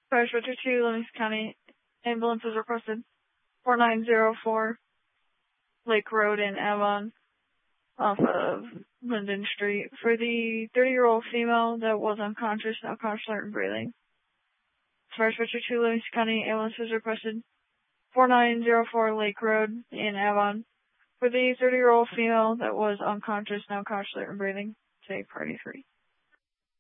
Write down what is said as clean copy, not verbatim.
Fire Shelter 2, Livingston County. Ambulance is requested. 4904 Lake Road in Avon, off of Linden Street, for the 30-year-old female that was unconscious, now conscious and breathing. Fire Shelter 2, Livingston County. Ambulance is requested. 4904 Lake Road in Avon, for the 30-year-old female that was unconscious, now conscious and breathing. Say party 3.